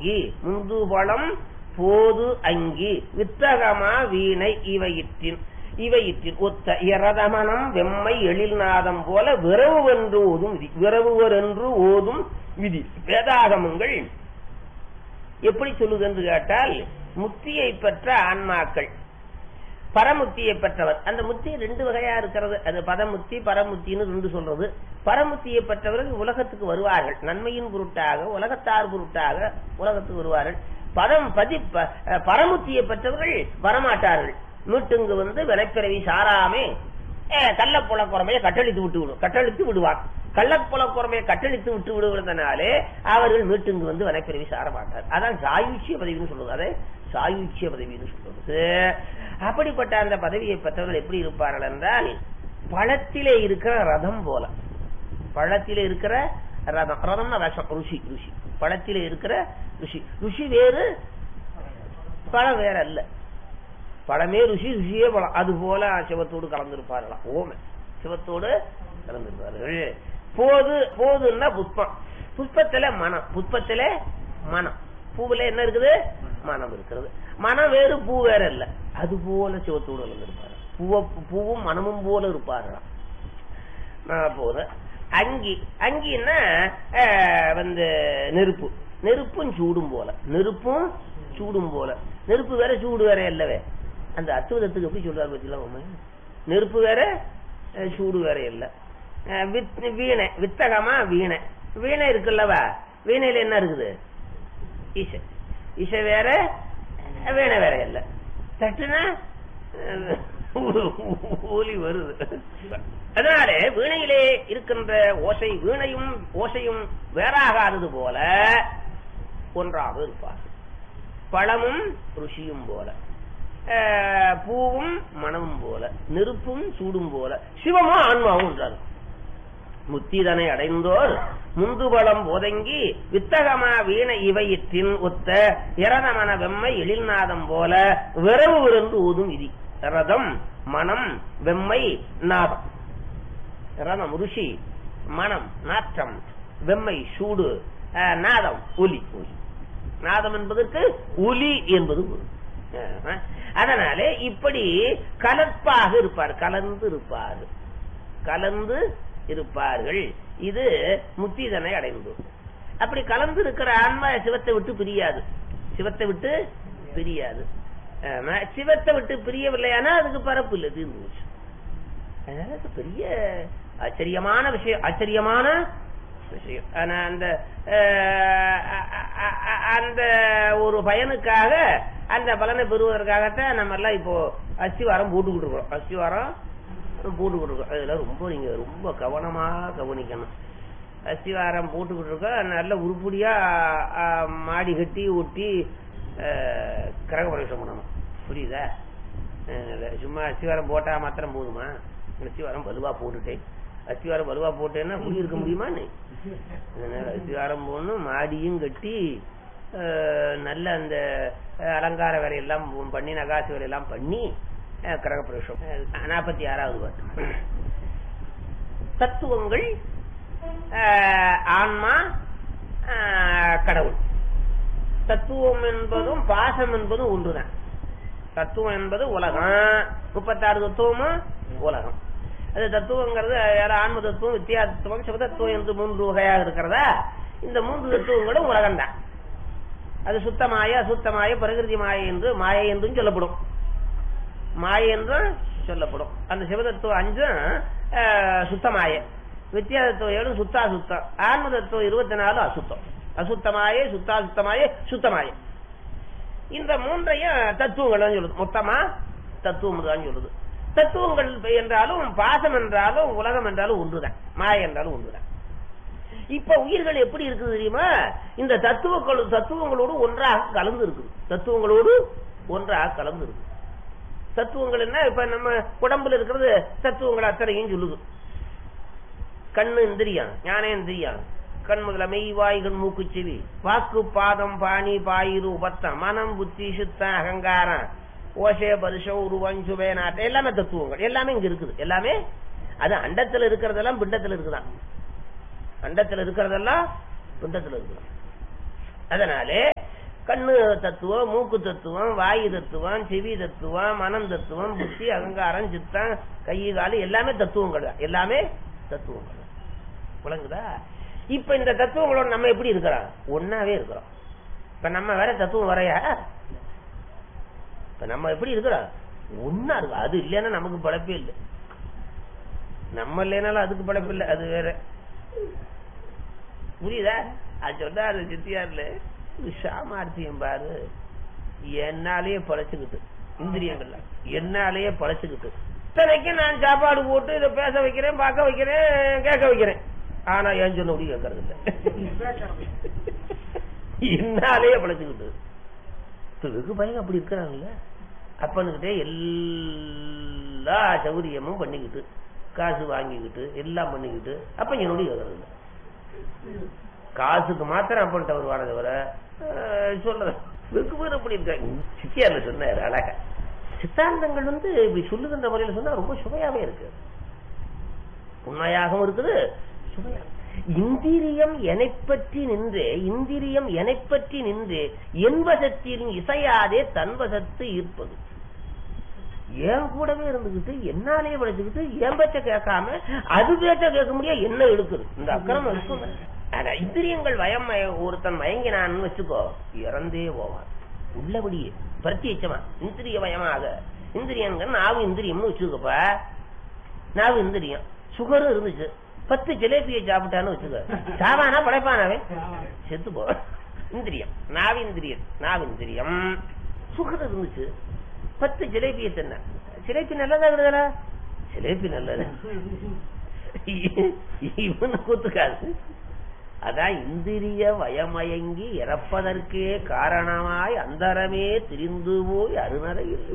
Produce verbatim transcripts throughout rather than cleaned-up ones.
போதங்கி முந்துபலம் போது அங்கி வித்தகமா வீணை இவையிற்றின் இவையிற்றின் ஒத்த இரதமனம் வெம்மை எழில்நாதம் போல விரவுவென்று ஓதும் விதி விரவுவர் என்று ஓதும் விதி. வேதாகமங்கள் எப்படி சொல்லுது என்று கேட்டால், முத்தியை பெற்ற ஆன்மாக்கள், பரமுத்தியை பெற்றவர். அந்த முத்தி ரெண்டு வகையா இருக்கிறது. அது பதமுத்தி பரமுத்தின்னு ரெண்டு சொல்றது. பரமுத்தியை பெற்றவர்கள் உலகத்துக்கு வருவார்கள், நன்மையின் பொருட்டாக உலகத்தார் பொருட்டாக உலகத்துக்கு வருவார்கள். பதம் பதி பரமுத்தியை பெற்றவர்கள் வரமாட்டார்கள். மீட்டுங்கு வந்து வினைப்பிறவி சாராமே கள்ளப்புலக்குறமையை கட்டளித்து விட்டு விடும் கட்டளித்து விடுவார். கள்ளப்புலக்குறமையை கட்டளித்து விட்டு விடுவதனாலே அவர்கள் மீட்டுங்கு வந்து வினைப்பிறவி சார மாட்டார். அதான் சாயுச்சிய பதவின்னு சொல்றது. அதை சாயுச்சிய பதவின்னு சொல்றது. அப்படிப்பட்ட அந்த பதவியை பெற்றவர்கள் எப்படி இருப்பார்கள் என்றால், பழத்திலே இருக்கிற ரதம் போல. பழத்திலே இருக்கிற ரதம், ரதம்னா விஷம், ருஷி ருஷி பழத்திலே இருக்கிற ருஷி. ருஷி வேறு, பழம் வேற அல்ல. பழமே ருஷி, ருஷியே பழம். அது போல சிவத்தோடு கலந்திருப்பார்களாம். ஓமை சிவத்தோடு கலந்திருப்பார்கள். போது போதுன்னா புஷ்பம், புஷ்பத்தில மனம், புஷ்பத்தில மனம், பூவுல என்ன இருக்குது? மனம் இருக்கிறது. மனம் வேறு, பூ வேற இல்ல. அது போல சிவத்தோடு கலந்திருப்பார்கள். பூவ பூவும் மனமும் போல இருப்பார்களாம். போது அங்கி, அங்கின்னா வந்து நெருப்பு, நெருப்பும் சூடும் போல. நெருப்பும் சூடும் போல. நெருப்பு வேற சூடு வேற இல்லவே. அந்த அத்துவதத்துக்கு எப்படி சொல்றாரு பத்தில, நெருப்பு வேற சூடு வேற இல்ல. வீணை, வித்தகமா வீணை. வீணை இருக்குல்லவா, வீணையில என்ன இருக்குது? இசை. இசை வேற, வீணை வேற இல்ல. தட்டுனா ஒலி வருது. அதனாலே வீணையிலே இருக்கின்ற ஓசை, வீணையும் ஓசையும் வேறாகாதது போல ஒன்றாக இருப்பார். பழமும் ருஷியும் போல, பூவும் மனமும் போல, நெருப்பும் சூடும் போல, சிவமும் ஆன்மாவும் என்றார். முத்திதனை அடைந்தோர் முந்துபலம் போதங்கி வித்தகமா வீணை இவையிற்றின் ஒத்த இரதமன வெம்மை எழில்நாதம் போல விரவு விருந்து ஊதும் விதி. ரதம், மனம், வெம்மை, நாதம். ரதம் ருஷி, மனம் நாற்றம், வெம்மை சூடு, நாதம் ஒலி. ஒலி நாதம் என்பதற்கு ஒலி என்பது பொருள். அதனாலே இப்படி கலப்பாக இருப்பார், கலந்து இருப்பார், கலந்து இருப்பார்கள். இது முத்திதனை அடைந்தோர். அப்படி கலந்து இருக்கிற ஆன்மா சிவத்தை விட்டு பிரியாது, சிவத்தை விட்டு பிரியாது. சிவத்தை விட்டு பிரியவில்லையானா அதுக்கு பரப்பு இல்லை, தீர்ந்து போச்சு. அதனால பெரிய ஆச்சரியமான விஷயம், ஆச்சரியமான விஷயம். அந்த அந்த ஒரு பயனுக்காக, அந்த பலனை பெறுவதற்காகத்தான் நம்ம எல்லாம் இப்போ அஸ்திவாரம் போட்டுக்கிட்டு இருக்கோம். அஸ்திவாரம் போட்டுக்கிட்டு இருக்கோம். அதுல ரொம்ப நீங்க ரொம்ப கவனமா கவனிக்கணும். அஸ்திவாரம் போட்டுக்கிட்டு இருக்கோம். நல்ல உருப்படியா மாடி கட்டி ஒட்டி கிரக பிரவேசம் பண்ணணும். புரியுதா? சும்மா அஸ்திவாரம் போட்டா மாத்திரம் போதுமா? அஸ்திவாரம் வலுவா போட்டுட்டேன், அஸ்திவாரம் வலுவா போட்டேன்னா குடி இருக்க முடியுமா? அஸ்திவாரம் போடணும், மாடியும் கட்டி நல்ல அந்த அலங்கார வேலையெல்லாம் பண்ணி, நகாசு வேலையெல்லாம் பண்ணி கிரக பிரவேசம். நாற்பத்தி ஆறாவது பாட்டு. தத்துவங்கள், ஆன்மா, கடவுள். தத்துவம் என்பதும் பாசம் என்பதும் ஒன்றுதான். தத்துவம் என்பது உலகம், முப்பத்தாறு தத்துவமும் உலகம். அது தத்துவங்கிறது ஆன்ம தத்துவம், வித்தியா தத்துவம், சிவதத்துவம் என்று மூன்று வகையாக இருக்கிறதா. இந்த மூன்று தத்துவங்களும் உலகம்தான். அது சுத்தமாய, அசுத்தமாய, பிரகிருதி மாயை என்று மாயை என்றும் சொல்லப்படும், மாயை என்றும் சொல்லப்படும். அந்த சிவதத்துவம் அஞ்சும் சுத்தமாய, வித்தியா தத்துவம் ஏழு சுத்தா சுத்தம், ஆன்ம தத்துவம் இருபத்தி நாலு அசுத்தம். அசுத்தமாய, சுத்தா சுத்தமாய, சுத்தமாய. இந்த மூன்றையும் தத்துவங்கள் தான் சொல்லுது. மொத்தமா தத்துவம் தான் சொல்லுது. தத்துவங்கள் என்றாலும் பாசம் என்றாலும் உலகம் என்றாலும் ஒன்றுதான், மாய என்றாலும் ஒன்றுதான். இப்ப உயிர்கள் எப்படி இருக்குது தெரியுமா? இந்த தத்துவங்கள் தத்துவங்களோடு ஒன்றாக கலந்து இருக்குது. தத்துவங்களோடு ஒன்றாக கலந்து இருக்கு. தத்துவங்கள் என்ன? இப்ப நம்ம உடம்புல இருக்கிறது தத்துவங்கள் அத்தனையும் சொல்லுது. கண்ணு இந்திரியம், ஞானேந்திரியம், கண் முதல மெய், வாய், கண், மூக்கு, செவி, வாக்கு, பாதம், பாணி, பாயிரு, உபத்தம், மனம், புத்தி, சித்தம், அகங்காரம், ஓசே, பரிசம், உருவம், சுபே, நாட்டம், எல்லாமே தத்துவங்கள். எல்லாமே இங்க இருக்குது. எல்லாமே அது அண்டத்துல இருக்கிறதெல்லாம் பிண்டத்துல இருக்குதான். அண்டத்துல இருக்கிறதெல்லாம் பிண்டத்துல இருக்குதான். அதனாலே கண்ணு தத்துவம், மூக்கு தத்துவம், வாயு தத்துவம், செவி தத்துவம், மனம் தத்துவம், புத்தி, அகங்காரம், சித்தம், கை காலு எல்லாமே தத்துவங்கள், எல்லாமே தத்துவங்கள். விளங்குதா? இப்ப இந்த தத்துவங்களோட நம்ம எப்படி இருக்கிறோம்? ஒன்னாவே இருக்கிறோம். இப்ப நம்ம வேற தத்துவம் வரையா? இப்ப நம்ம எப்படி இருக்கிறோம்? ஒன்னா இருக்கு. அது இல்லைன்னா நமக்கு பழப்பே இல்லை. நம்ம இல்லைனாலும் அதுக்கு பழப்பு இல்லை. அது வேற. புரியுதா? அது சொன்னா அது சித்தியார்ல சாமார்த்தியம் பாரு. என்னாலேயே பழச்சுக்கிட்டு இந்திரியங்கள்ல என்னாலேயே பழச்சுக்கிட்டு இத்தனைக்கு நான் சாப்பாடு போட்டு இதை பேச வைக்கிறேன், பார்க்க வைக்கிறேன், கேட்க வைக்கிறேன். ஆனா ஏன் சொன்ன முடி கேட்கறது இல்லை. என்னாலேயே பழச்சுக்கிட்டு வெகு பையன் அப்படி இருக்கிறாங்கல்ல. அப்பனுக்கிட்டே எல்லா சௌகரியமும் பண்ணிக்கிட்டு காசு வாங்கிக்கிட்டு எல்லாம் பண்ணிக்கிட்டு அப்ப என்னுடைய கேட்கறது இல்லை. காசுக்கு மாத்திரம் அப்பன்ட்ட வருவான தவிர சொல்ற வெகு பேர் அப்படி இருக்காங்க. சித்தியார்ல சொன்னாரு அழகா. சித்தாந்தங்கள் வந்து இப்படி சொல்லுகின்ற முறையில சொன்னா ரொம்ப சுவையாவே இருக்கு. உண்மையாகவும் இருக்குது, சுவையா. இந்திரியம் எனை பற்றி நின்று இந்திரியம் எனை பற்றி நின்று என்பசத்தின் இசையாதே தன்வசத்து ஈர்ப்பது. ஏன் கூடவே இருந்துகிட்டு என்னாலே படிச்சுக்கிட்டு என் பேச்ச கேட்காம அது பேச்ச கேட்க முடியாது என்ன எடுக்குது இந்த அக்கிரமம் இருக்கும். இந்திரியங்கள் வயம் ஒருத்தன் மயங்கினான்னு வச்சுக்கோ இறந்தே போவான். உள்ளபடியே பிரத்யட்சமா இந்திரிய வயமாக இந்திரியங்கள் நாவு இந்திரியம்னு வச்சுக்கப்ப நாவு இந்திரியம் சுகரும் இருந்துச்சு. பத்து ஜிலேபியை சாப்பிட்டான்னு வச்சுக்க சாவானா படைப்பானாவே செத்து போ. இந்திரியம் நாவிந்திரியம் நாவிந்திரியம் சுகர் இருந்துச்சு. பத்து ஜிலேபியை தின்ன. ஜிலேபி நல்லதா விடுதலா? ஜிலேபி நல்லது. இவனு கூத்துக்காது. அதான் இந்திரிய வயமயங்கி இறப்பதற்கே காரணமாய் அந்தரமே திரிந்து போய் அருணரையில்.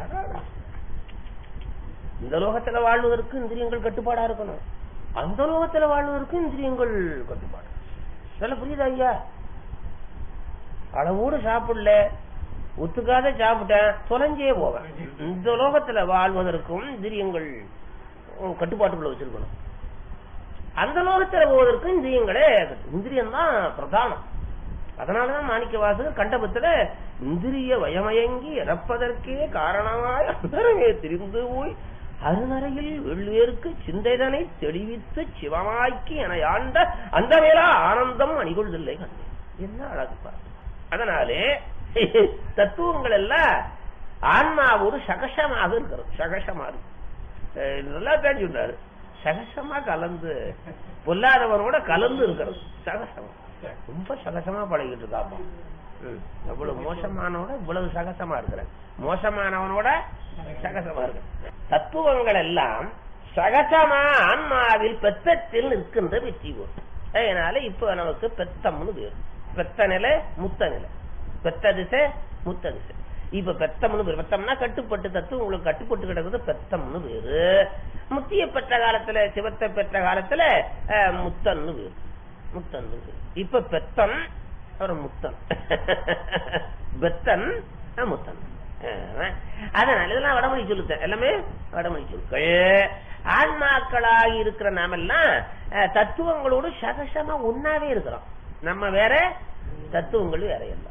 இந்த லோகத்துல வாழ்வதற்கு இந்திரியங்கள் கட்டுப்பாடா இருக்கணும். அந்த லோகத்துல வாழ்வதற்கு இந்திரியங்கள் கட்டுப்பாடு. சொல்ல புரியுதா ஐயா? அளவோடு சாப்பிடல, ஒத்துக்காத சாப்பிட்டேன், தொலைஞ்சே போவேன். இந்த லோகத்துல வாழ்வதற்கும் இந்திரியங்கள் கட்டுப்பாட்டுக்குள்ள வச்சிருக்கணும். அந்த லோகத்தில் போவதற்கு இந்திரியங்களே இந்திரியம் தான் பிரதானம். அதனாலதான் மாணிக்க வாசகர் கண்டபத்துல இந்திரிய வயமயங்கி இறப்பதற்கே காரணமாய் அந்தரமே திரிந்து போய் அருநரையில் வெள்வேற்கு சிந்தைதனை தெளிவித்து சிவமாக்கி என ஆண்ட அந்த வேளா ஆனந்தம் அணிகொள்தில்லை கண்டேன். என்ன அழகுப்பா! அதனாலே தத்துவங்கள் எல்லாம் ஆன்மாவோடு சகசமாக இருக்கிறது. சகசமா இருக்கு. நல்லா தான் சொன்னாரு. சகசமா கலந்து பொல்லாதவனோட கலந்து இருக்கிறது. சகசமா ரொம்ப சகசமா பழகிட்டு இருக்காப்பா. எவ்வளவு மோசமானோட இவ்வளவு சகசமா இருக்கிற, மோசமானவனோட சகசமா இருக்க. தத்துவங்கள் எல்லாம் சகசமா ஆன்மாவில் பெத்தத்தில் நிற்கின்ற வெற்றி போட்டு. அதனால இப்ப நமக்கு பெத்தம்னு பேரு. பெத்த நிலை முத்த நிலை. பெத்த திசை முத்த திசை. இப்ப பெத்தம்னு பேரு. பெத்தம்னா கட்டுப்பட்டு தத்துவம் உங்களுக்கு கட்டுப்பட்டு கிடக்குது பெத்தம்னு பேரு. முத்திய பெற்ற காலத்துல சிவத்தை பெற்ற காலத்துல முத்தன்னு பேரு. முத்தன்னு பேரு. இப்ப பெத்தன் அப்புறம் முத்தன், பெத்தன் முத்தன். அதனால இதெல்லாம் வடமொழி சொல்லுத்தேன். எல்லாமே வடமொழி சொற்கள். ஆன்மாக்களாக இருக்கிற நாமெல்லாம் தத்துவங்களோடு சகசமா ஒன்னாவே இருக்கிறோம். நம்ம வேற, தத்துவங்கள் வேற. எல்லாம்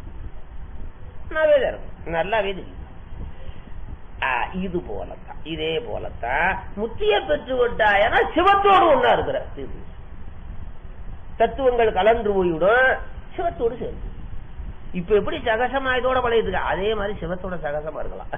நல்லாவே தெரியும். இது போலத்தான், இதே போலத்தான் முத்திய பெற்று விட்டாயனா சிவத்தோடு ஒன்னா இருக்கிற தத்துவங்கள் கலந்து போய்விடும், சிவத்தோடு சேர்ந்து. இப்ப எப்படி சகசமா இதோட பழையது அதே மாதிரி சிவத்தோட சகசமா இருக்கலாம்.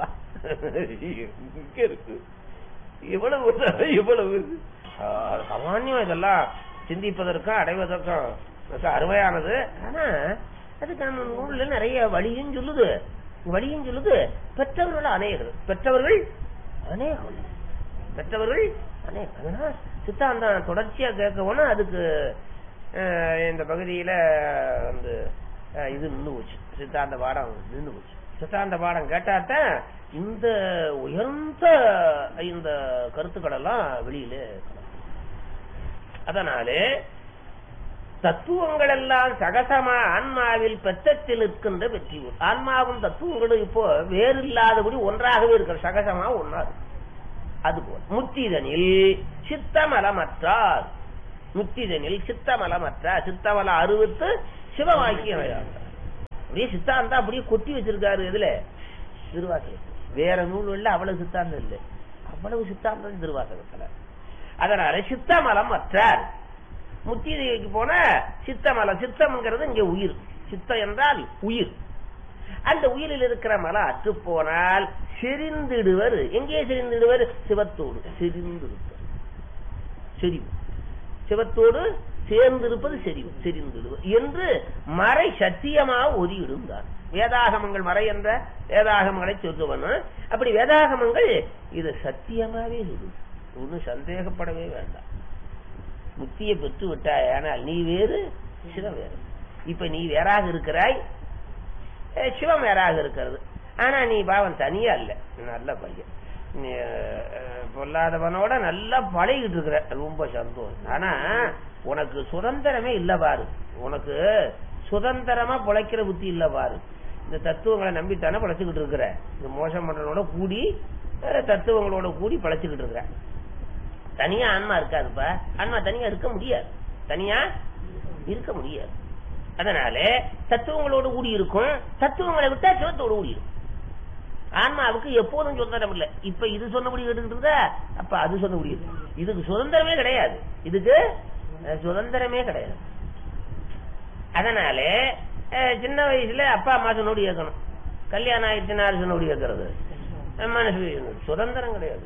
இருக்கு இவ்வளவு இவ்வளவு சாமான்யம். இதெல்லாம் சிந்திப்பதற்கும் அடைவதற்கும் அருமையானது. ஆனா அதுக்கு நம்ம நூல்ல நிறைய வழியும் சொல்லுது. வழியும் சொல்லுது. பெற்றவர்கள் அநேகர், பெற்றவர்கள் அநேகம், பெற்றவர்கள் அநேகம். அதனால சித்தாந்தம் தொடர்ச்சியா கேட்கணும்னா அதுக்கு இந்த பகுதியில வந்து இது நின்று போச்சு. சித்தாந்த பாடம் நின்று போச்சு. சித்தாந்த பாடம் கேட்டாத்தான் இந்த உயர்ந்த இந்த கருத்துக்கள் எல்லாம் வெளியில. அதனாலே தத்துவங்கள் எல்லாம் சகசமா ஆன்மாவில் பெற்றத்தில் இருக்கின்ற வெற்றி. ஆன்மாவும் தத்துவங்களும் இப்போ வேறு இல்லாதபடி ஒன்றாகவே இருக்கிற, சகசமா ஒன்னாது. அதுபோல் முத்திதனில் சித்தமலமற்றார், முத்திதனில் சித்தமலமற்றார், சித்தமல அறுவித்து சிவவாக்கியம். அப்படியே சித்தாந்தம் அப்படியே கொட்டி வச்சிருக்காரு. இதுல திருவாசகத்துல வேற நூல்கள்ல அவ்வளவு சித்தாந்தம் இல்லை, அவ்வளவு சித்தாந்தம் திருவாசகத்துல. அதனால சித்தமலம் அற்றார். முத்திக்கு போன சித்தமலம், சித்தம்ங்கிறது இங்க உயிர், சித்தம் என்றால் உயிர். அந்த உயிரில் இருக்கிற மலம் அற்று போனால் செறிந்திடுவர். எங்கே செறிந்திடுவர்? சிவத்தோடு செறிந்திருப்பது, செறிவு. சிவத்தோடு சேர்ந்திருப்பது செறிவு, செறிந்திடுவர் என்று மறை சத்தியமாக ஒதியிடுந்தார். வேதாகமங்கள் மறை என்ற வேதாகமங்களை சொல்லுவன. அப்படி வேதாகமங்கள் இது சத்தியமாவே சொல்லுது, ஒன்னும் சந்தேகப்படவே வேண்டாம். முத்தியை பெற்று விட்டாய், ஆனால் நீ வேறு சிவம் வேறு. இப்ப நீ வேறாக இருக்கிறாய், சிவம் வேறாக இருக்கிறது. ஆனா நீ பாவம் தனியா இல்ல, நல்ல பையன், பொல்லாதவனோட நல்லா பழகிட்டு இருக்கிற, ரொம்ப சந்தோஷம். ஆனா உனக்கு சுதந்திரமே இல்ல பாரு, உனக்கு சுதந்திரமா பிழைக்கிற புத்தி இல்ல பாரு. இந்த தத்துவங்களை நம்பித்தானே பழைச்சுக்கிட்டு இருக்கிற. இந்த மோசம் பண்றதோட கூடி தத்துவங்களோட கூடி பழைச்சுக்கிட்டு இருக்கிற. தனியா ஆன்மா இருக்காதுப்பா, ஆன்மா தனியா இருக்க முடியாது, தனியா இருக்க முடியாது. அதனால தத்துவங்களோடு கூடி இருக்கும், தத்துவங்களை விட்டா சிவத்தோடு கூடி இருக்கும். ஆன்மாவுக்கு எப்போதும் சுதந்திரம் இல்லை. இப்ப இது சொன்னபடி கேட்டுக்கிட்டு இருந்தா அப்ப அது சொன்னபடி இருக்கு. இதுக்கு சுதந்திரமே கிடையாது, இதுக்கு சுதந்திரமே கிடையாது. அதனால சின்ன வயசுல அப்பா அம்மா சொன்னபடி கேட்கணும், கல்யாணம் ஆயிடுச்சுன்னா சொன்னபடி கேட்கறது மனசு சுதந்திரம் கிடையாது.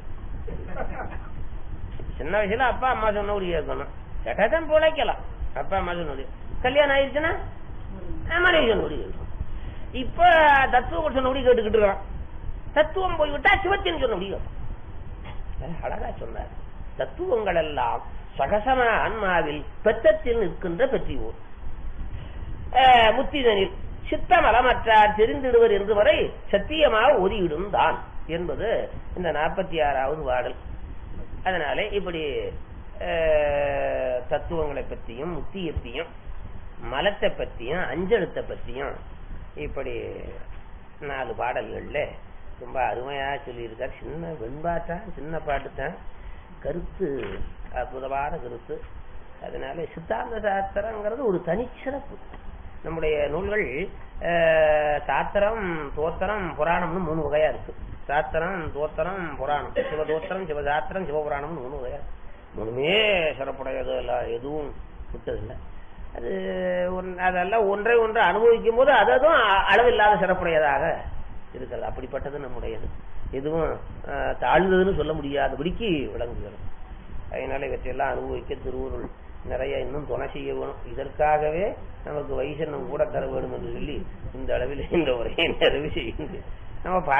சின்ன வயசுல அப்பா அம்மா சொன்னபடி கேட்கணும், கேட்டாதான் பிழைக்கலாம். அப்பா அம்மா சொன்னபடி, கல்யாணம் ஆயிடுச்சுன்னா மனைவி சொன்னபடி கேட்கணும். இப்ப தத்துவம் சொன்னபடி கேட்டுக்கிட்டு இருக்கான். தத்துவம் போய்விட்டா சிவத்தின் சொன்னபடி கேட்பான். அழகா சொன்னார், தத்துவங்கள் எல்லாம் சகசம ஆன்மாவில் பெற்றத்தில் நிற்கின்ற பெற்றிவோர். முத்திதனில் சித்தமலமற்றார் தெரிந்திடுவர் என்று வரை சத்தியமாக ஒதியிடும் தான் என்பது இந்த நாற்பத்தி ஆறாவது பாடல். அதனால இப்படி தத்துவங்களை பற்றியும் முத்தியத்தையும் மலத்தை பற்றியும் அஞ்செழுத்தை பற்றியும் இப்படி நாலு பாடல்கள்ல ரொம்ப அருமையா சொல்லியிருக்கார். சின்ன வெண்பாட்டா, சின்ன பாட்டு தான், கருத்து அற்புதமான கருத்து. அதனால சித்தாந்த சாஸ்திரங்கிறது ஒரு தனிச்சிறப்பு. நம்முடைய நூல்கள் சாத்திரம், தோத்திரம், புராணம்னு மூணு வகையா இருக்கு. சாத்திரம், தோத்திரம், புராணம், சிவதோத்திரம், சிவசாத்திரம், சிவபுராணம்னு மூணு வகையா இருக்கு. மூணுமே சிறப்புடையது, எதுவும் விட்டதில்லை. அது அதெல்லாம் ஒன்றை ஒன்றை அனுபவிக்கும் போது அதுவும் அளவில்லாத சிறப்புடையதாக இருக்கிறது. அப்படிப்பட்டது நம்முடையது, எதுவும் தாழ்ந்ததுன்னு சொல்ல முடியாதபடிக்கு விளங்குகிறது. அதனால இவற்றையெல்லாம் அனுபவிக்க திருவுருள் நிறைய இன்னும் துணை செய்ய வேணும். இதற்காகவே நமக்கு வைசன்னம் கூட தர வேணும் என்று சொல்லி இந்த அளவில் இந்த உரையை நிறைவு செய்யுங்கள். நம்ம